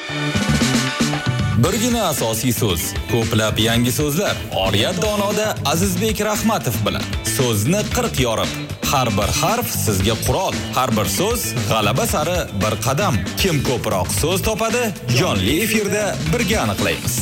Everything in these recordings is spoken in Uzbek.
Birgina asosiy so'z, ko'plab yangi so'zlar. Oriyat Donoda Azizbek Rahmatov bilan so'zni 40 yorib. Har bir harf sizga qurol, har bir so'z g'alaba sari bir qadam. Kim ko'proq so'z topadi, jonli efirda birga aniqlaymiz.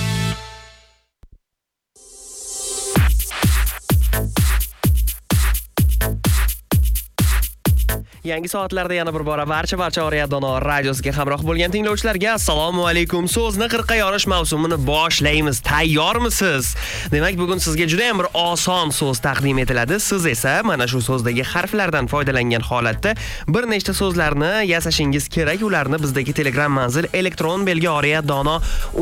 Yangi soatlarda yana bir bora barcha Oriyat Dono radiosiga hamroh bo'lgan tinglovchilarga assalomu alaykum. So'zni 40 ga yorish mavsumini boshlaymiz. Tayyormisiz? Demak, bugun sizga juda ham bir oson so'z taqdim etiladi. Siz esa mana shu so'zdagi harflardan foydalangan holatda bir nechta so'zlarni yasashingiz kerak. Ularni bizdagi Telegram manzil elektron belgi Oriyat Dono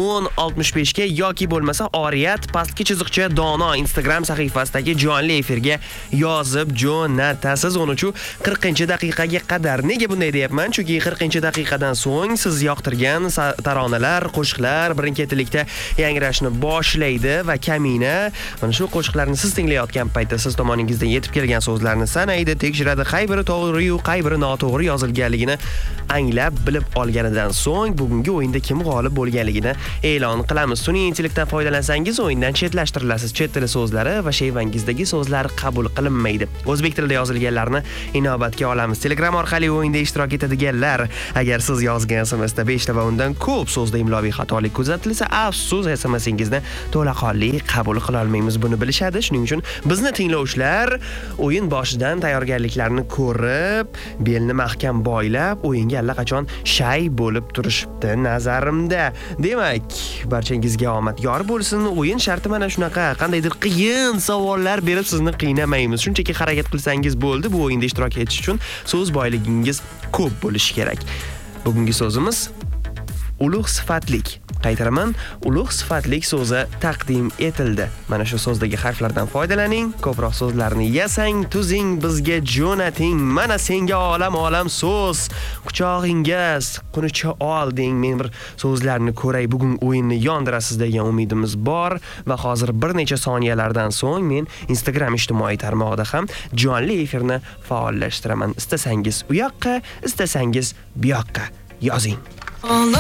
1065 ga yoki bo'lmasa Oriyat pastki chiziqcha Dono Instagram sahifasidagi jonli efirga yozib jo'natasiz. Uni uchun 40-daqiqaga qadar. Nega bunday deyapman? Chunki 40-daqiqadan so'ng siz yoqtirgan taronalar, qo'shiqlar birin-ketinlikda yangrashni boshlaydi va kamina mana shu qo'shiqlarni siz tinglayotgan paytda siz tomoningizdan yetib kelgan so'zlarni sanaydi, tekshiradi, qay biri to'g'ri-yu, qay biri noto'g'ri yozilganligini anglab bilib olganidan so'ng bugungi o'yinda kim g'olib bo'lganligini e'lon qilamiz. Sun'iy intellektdan foydalansangiz o'yindan chetlashtirilasiz. Chet tili so'zlari va shevangizdagi so'zlar qabul qilinmaydi. O'zbek tilida yozilganlarni inobatga olamiz. Telegram orqali o'yinda ishtirok etadiganlar, agar siz yozgan SMSda 5 ta va undan ko'p so'zda imloviy xatolik kuzatilsa, afsus, SMSingizni to'laqonli qabul qila olmaymiz. Buni bilishadi. Shuning uchun bizni tinglovchilar o'yin boshidan tayyorgarliklarni ko'rib, belni mahkam boylab, o'yinga allaqachon shay bo'lib turishibdi nazarimda. Demak, barchangizga omad yor bo'lsin. O'yin sharti mana shunaqa. Qandaydir qiyin savollar berib sizni qiynamaymiz. Shunchaki harakat qilsangiz bo'ldi. Bu o'yinda ishtirok etish uchun so'z boyligingiz ko'p bo'lishi kerak. Bugungi so'zimiz ulug' sifatlik. Qaytaraman, ulug' sifatlik so'zi taqdim etildi. Mana shu so'zdagi harflardan foydalaning, ko'proq so'zlarni yasang, tuzing, bizga jo'nating. Mana senga olam so'z. Quchog'ingga qunicha ol deng. Men bir so'zlarni ko'ray, bugun o'yinni yondirasiz degan umidimiz bor va hozir bir necha soniyalardan so'ng men Instagram ijtimoiy tarmog'ida ham jonli efirni faollashtiraman. Istasangiz u yoqqa, istasangiz bu yoqqa yozing.